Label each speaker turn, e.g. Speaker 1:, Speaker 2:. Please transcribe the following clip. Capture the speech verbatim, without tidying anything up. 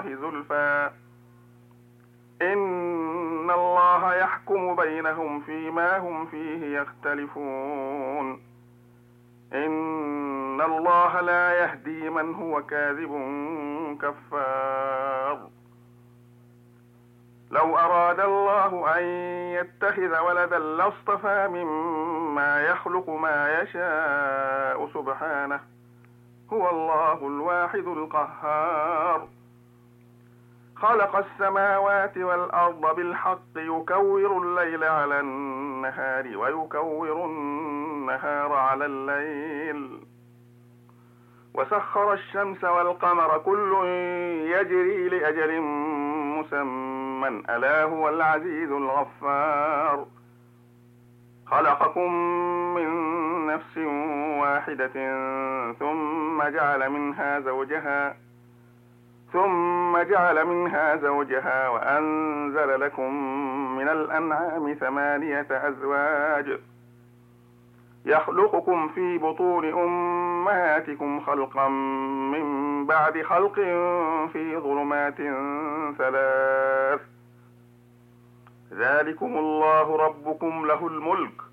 Speaker 1: زلفى إن الله يحكم بينهم فيما هم فيه يختلفون إن الله لا يهدي من هو كاذب كفار. لو أراد الله أن يتخذ ولدا لاصطفى مما يخلق ما يشاء سبحانه هو الله الواحد القهار. خلق السماوات والأرض بالحق يكور الليل على النهار ويكور النهار على الليل وسخر الشمس والقمر كل يجري لأجل مسمى ألا هو العزيز الغفار. خلقكم من نفس واحدة ثم جعل منها زوجها ثم جعل منها زوجها وأنزل لكم من الأنعام ثمانية أزواج يخلقكم في بطون أمهاتكم خلقا من بعد خلق في ظلمات ثلاث ذلكم الله ربكم له الملك